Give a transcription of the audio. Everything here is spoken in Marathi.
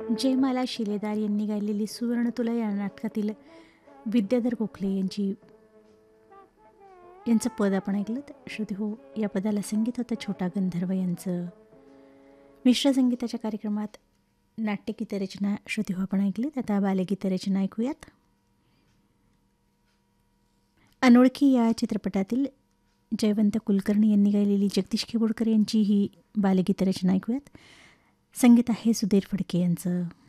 जयमाला शिलेदार यांनी गायलेली सुवर्णतुला या नाटकातील विद्याधर गोखले यांचं पद आपण ऐकलं. श्रुती हो, या पदाला संगीत होतं छोटा गंधर्व यांचं. मिश्र संगीताच्या कार्यक्रमात नाट्यगीतरचना श्रुती हो आपण ऐकलीत. आता बालगीतरचना ऐकूयात. अनोळखी या चित्रपटातील जयवंत कुलकर्णी यांनी गायलेली जगदीश खेबोडकर यांची ही बालगीतरचना ऐकूयात. संगीत आहे सुधीर फडके यांचं.